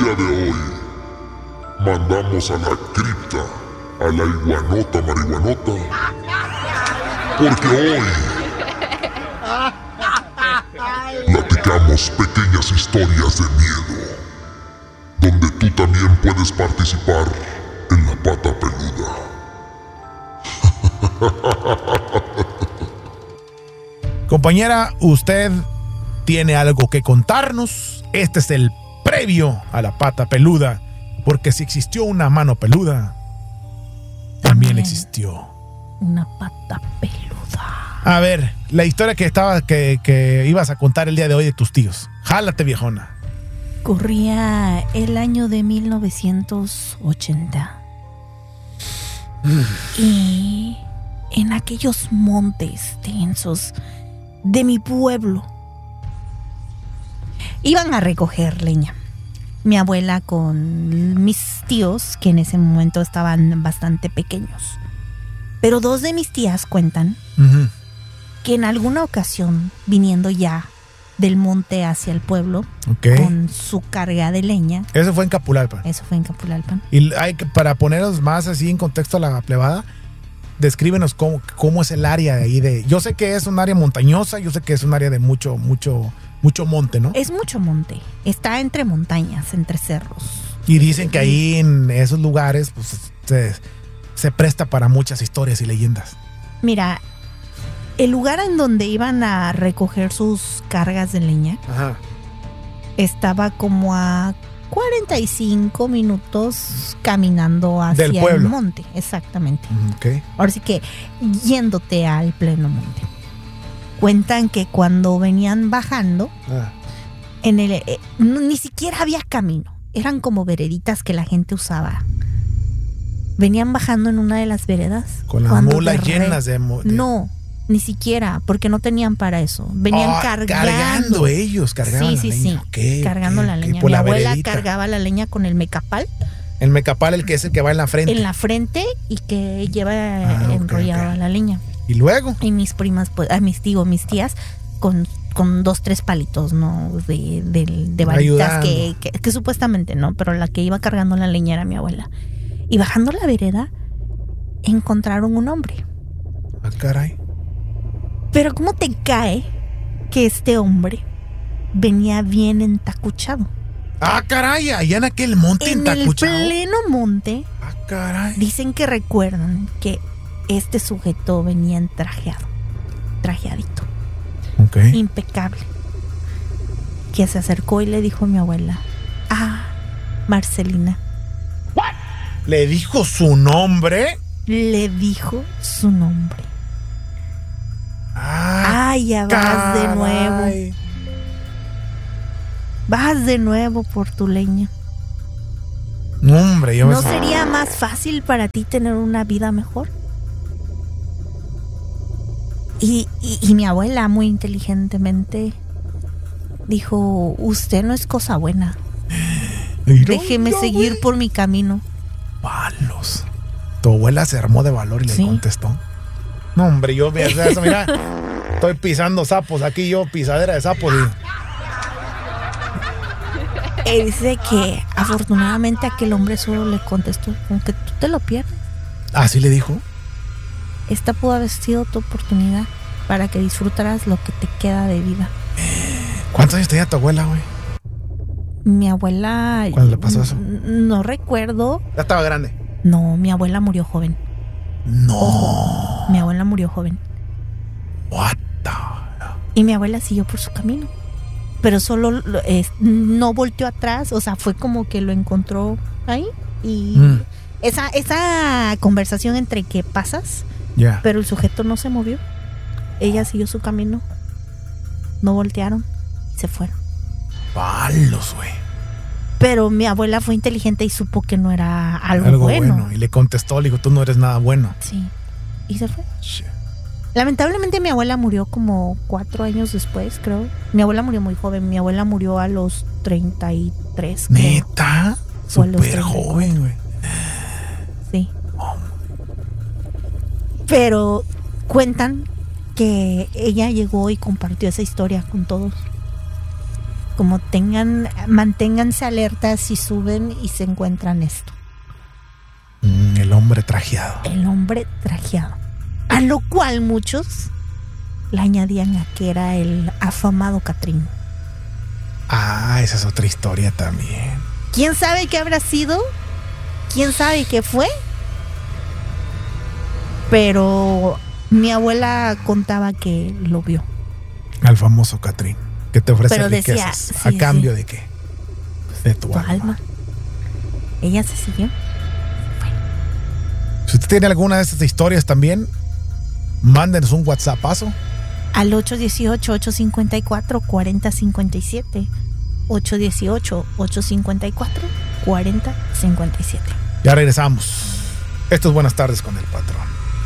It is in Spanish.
día de hoy mandamos a la cripta a la iguanota marihuanota, porque hoy platicamos pequeñas historias de miedo, donde tú también puedes participar en la pata peluda. Compañera, usted tiene algo que contarnos. Este es el previo a la pata peluda, porque si existió una mano peluda, también existió una pata peluda. A ver, la historia que ibas a contar el día de hoy de tus tíos. Jálate, viejona. Corría el año de 1980. Y en aquellos montes densos de mi pueblo iban a recoger leña. Mi abuela con mis tíos, que en ese momento estaban bastante pequeños. Pero dos de mis tías cuentan que en alguna ocasión, viniendo ya del monte hacia el pueblo, con su carga de leña. Eso fue en Capulalpan. Y para poneros más así en contexto a la plebada, descríbenos cómo es el área de ahí. Yo sé que es un área montañosa, yo sé que es un área de mucho monte, ¿no? Es mucho monte. Está entre montañas, entre cerros. Y dicen que ahí en esos lugares pues se presta para muchas historias y leyendas. Mira, el lugar en donde iban a recoger sus cargas de leña estaba como a 45 minutos caminando hacia el monte. Exactamente. Ahora sí que yéndote al pleno monte. Cuentan que cuando venían bajando, ni siquiera había camino. Eran como vereditas que la gente usaba. Venían bajando en una de las veredas. Con las mulas llenas de... No, ni siquiera, porque no tenían para eso. Venían cargando ellos, cargaban la leña. Cargando la leña. Mi abuela cargaba la leña con el mecapal. El mecapal, el que es el que va en la frente. En la frente y que lleva enrollada la leña. ¿Y luego? Y mis primas, pues, mis tías, con 2-3 palitos, ¿no? De varitas que supuestamente no, pero la que iba cargando la leña era mi abuela. Y bajando la vereda, encontraron un hombre. Ah, caray. Pero ¿cómo te cae que este hombre venía bien entacuchado? Ah, caray, allá en aquel monte entacuchado. En el pleno monte. Ah, caray. Dicen que recuerdan que este sujeto venía trajeadito. Impecable. Que se acercó y le dijo a mi abuela: Marcelina. ¿What? ¿Le dijo su nombre? Le dijo su nombre. Ya vas de nuevo. Vas de nuevo por tu leña. No, hombre, ¿No sería más fácil para ti tener una vida mejor? Y mi abuela muy inteligentemente dijo: usted no es cosa buena. Déjeme seguir por mi camino. Palos. Tu abuela se armó de valor y le contestó: no, hombre, mira, estoy pisando sapos aquí, yo pisadera de sapos. Él dice que afortunadamente aquel hombre solo le contestó: aunque tú te lo pierdes. ¿Así le dijo? Esta pudo haber sido tu oportunidad para que disfrutaras lo que te queda de vida. ¿Cuántos años tenía tu abuela, güey? Mi abuela... ¿Cuándo le pasó eso? No recuerdo. ¿Ya estaba grande? No, mi abuela murió joven. No. Ojo, mi abuela murió joven. What the... Y mi abuela siguió por su camino. Pero solo no volteó atrás. O sea, fue como que lo encontró ahí. Y esa conversación entre que pasas, pero el sujeto no se movió. Ella siguió su camino. No voltearon y se fueron. Palos, güey. Pero mi abuela fue inteligente y supo que no era algo bueno. Y le contestó, le dijo: tú no eres nada bueno. Sí. Y se fue. Shit. Lamentablemente mi abuela murió como 4 años después, creo. Mi abuela murió muy joven. Mi abuela murió a los 33, creo. ¿Neta? Súper joven, güey. Sí. Pero cuentan que ella llegó y compartió esa historia con todos. Como manténganse alertas si suben y se encuentran esto. El hombre trajeado. El hombre trajeado. A lo cual muchos le añadían a que era el afamado Catrín. Esa es otra historia también. ¿Quién sabe qué habrá sido? ¿Quién sabe qué fue? Pero mi abuela contaba que lo vio. Al famoso Catrín, que te ofrece pero riquezas. Decía, ¿A cambio de qué? De tu alma. Ella se siguió. Bueno. Si usted tiene alguna de estas historias también, mándenos un WhatsAppazo. Al 818-854-4057. 818-854-4057. Ya regresamos. Esto es Buenas Tardes con el Patrón.